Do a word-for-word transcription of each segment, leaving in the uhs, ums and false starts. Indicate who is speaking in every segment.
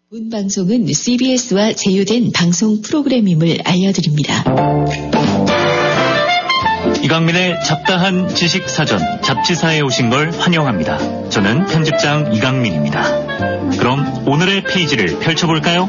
Speaker 1: 본 방송은 씨비에스와 제휴된 방송 프로그램임을 알려드립니다.
Speaker 2: 이강민의 잡다한 지식사전 잡지사에 오신 걸 환영합니다. 저는 편집장 이강민입니다. 그럼 오늘의 페이지를 펼쳐볼까요?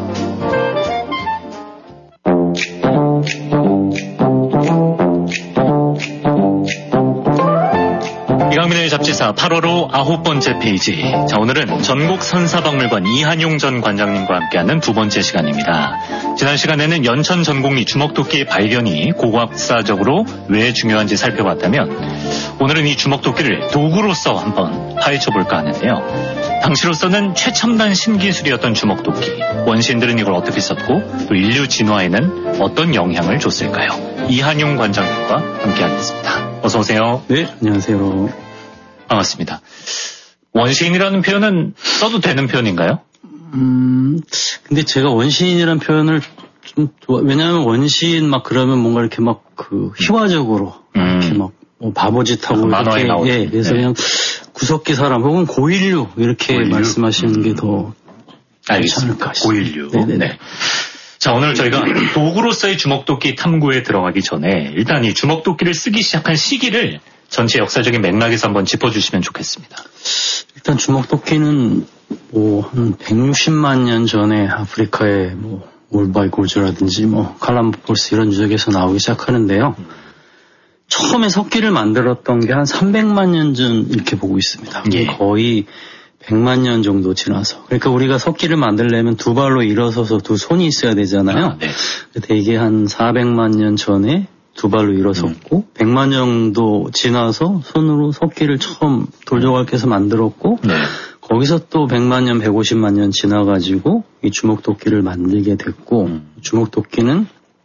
Speaker 2: 이강민의 잡지사 팔월호 아홉 번째 페이지. 자, 오늘은 전국 선사박물관 이한용 전 관장님과 함께하는 두 번째 시간입니다. 지난 시간에는 연천 전곡리 주먹토끼의 발견이 고고학사적으로 왜 중요한지 살펴봤다면, 오늘은 이 주먹토끼를 도구로서 한번 파헤쳐볼까 하는데요. 당시로서는 최첨단 신기술이었던 주먹토끼. 원시인들은 이걸 어떻게 썼고 또 인류 진화에는 어떤 영향을 줬을까요? 이한용 관장님과 함께하겠습니다. 어서 오세요.
Speaker 3: 네, 안녕하세요.
Speaker 2: 반갑습니다. 원시인이라는 표현은 써도 되는 표현인가요?
Speaker 3: 음, 근데 제가 원시인이라는 표현을 좀 좋아, 왜냐하면 원시인 막 그러면 뭔가 이렇게 막 그 희화적으로
Speaker 2: 음.
Speaker 3: 이렇게 막 뭐 바보짓하고
Speaker 2: 만화에 나오는.
Speaker 3: 예, 그래서 네. 그냥 구석기 사람 혹은 고인류 이렇게 고인류? 말씀하시는 음. 게 더 괜찮을까 싶습니다.
Speaker 2: 고인류. 네네. 네. 자, 오늘 저희가 도구로서의 주먹토끼 탐구에 들어가기 전에 일단 이 주먹토끼를 쓰기 시작한 시기를 전체 역사적인 맥락에서 한번 짚어주시면 좋겠습니다.
Speaker 3: 일단 주먹토끼는 뭐 한 백육십만 년 전에 아프리카의 뭐 올바이 골조라든지 뭐 칼람보폴스 이런 지역에서 나오기 시작하는데요. 음. 처음에 석기를 만들었던 게 한 삼백만 년 전 이렇게 보고 있습니다. 예. 거의 백만 년 정도 지나서. 그러니까 우리가 석기를 만들려면 두 발로 일어서서 두 손이 있어야 되잖아요. 아, 네. 대개 한 사백만 년 전에 두 발로 일어섰고 음. 백만 년 정도 지나서 손으로 석기를 처음 돌조각해서 만들었고 네. 거기서 또 백만 년, 백오십만 년 지나가지고 이 주먹토끼를 만들게 됐고 음. 주먹토끼는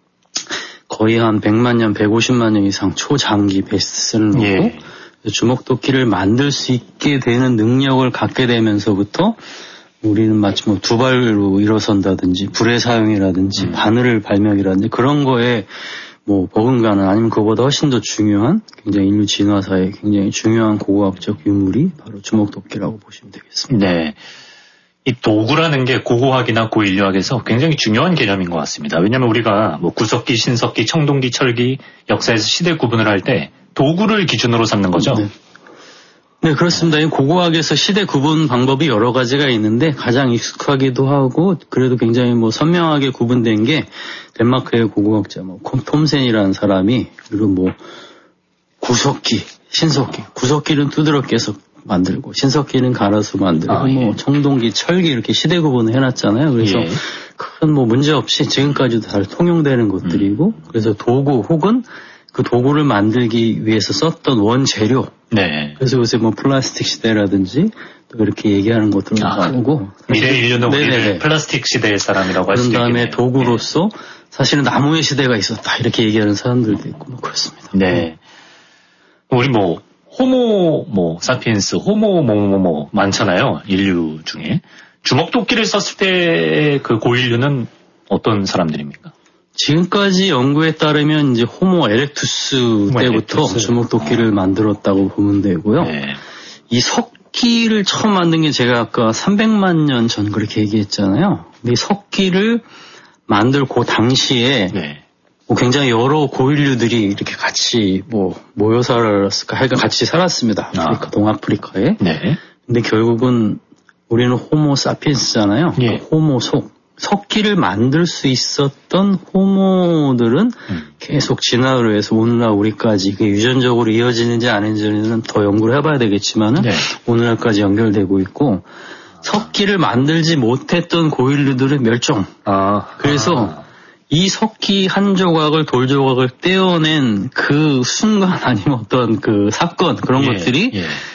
Speaker 3: 거의 한 백만 년, 백오십만 년 이상 초장기 베스트셀러고 예. 주먹토끼를 만들 수 있게 되는 능력을 갖게 되면서부터 우리는 마치 뭐 두 발로 일어선다든지 불의 사용이라든지 음. 바늘 발명이라든지 그런 거에 뭐 버금가는 아니면 그거보다 훨씬 더 중요한 굉장히 인류 진화사에 굉장히 중요한 고고학적 유물이 바로 주먹토끼라고 보시면 되겠습니다.
Speaker 2: 네. 이 도구라는 게 고고학이나 고인류학에서 굉장히 중요한 개념인 것 같습니다. 왜냐하면 우리가 뭐 구석기, 신석기, 청동기, 철기 역사에서 시대 구분을 할 때 도구를 기준으로 삼는 거죠.
Speaker 3: 네. 네, 그렇습니다. 이 고고학에서 시대 구분 방법이 여러 가지가 있는데 가장 익숙하기도 하고 그래도 굉장히 뭐 선명하게 구분된 게 덴마크의 고고학자 뭐 톰센이라는 사람이 그리고 뭐 구석기, 신석기, 구석기는 두드러 깨서 만들고 신석기는 갈아서 만들고 아, 예. 뭐 청동기, 철기 이렇게 시대 구분을 해놨잖아요. 그래서 예. 큰 뭐 문제 없이 지금까지도 잘 통용되는 것들이고 음. 그래서 도구 혹은 그 도구를 만들기 위해서 썼던 원재료. 네. 그래서 요새 뭐 플라스틱 시대라든지 또 이렇게 얘기하는 것들을 나오고.
Speaker 2: 아, 미래 인류는 우리를 플라스틱 시대의 사람이라고 할 수 있겠네요.
Speaker 3: 그런 다음에 도구로서 네. 사실은 나무의 시대가 있었다 이렇게 얘기하는 사람들도 있고 뭐 그렇습니다.
Speaker 2: 네. 우리 뭐 호모 뭐 사피엔스, 호모 뭐뭐 뭐 많잖아요. 인류 중에. 주먹토끼를 썼을 때 그 고인류는 어떤 사람들입니까?
Speaker 3: 지금까지 연구에 따르면 이제 호모 에렉투스 호모 때부터 에렉투스. 주먹토끼를 만들었다고 보면 되고요. 네. 이 석기를 처음 만든 게 제가 아까 삼백만 년 전 그렇게 얘기했잖아요. 근데 이 석기를 만들고 당시에 네. 뭐 굉장히 여러 고인류들이 이렇게 같이 뭐 모여 살았을까 하여간 같이 살았습니다. 아프리카, 아. 동아프리카에. 네. 근데 결국은 우리는 호모 사피엔스잖아요. 예. 호모 속. 석기를 만들 수 있었던 호모들은 음. 계속 진화를 해서 오늘날 우리까지 이게 유전적으로 이어지는지 아닌지는 더 연구를 해봐야 되겠지만은 네. 오늘날까지 연결되고 있고 석기를 만들지 못했던 고인류들의 멸종. 아. 그래서 아. 이 석기 한 조각을 돌 조각을 떼어낸 그 순간 아니면 어떤 그 사건 그런 예. 것들이 예.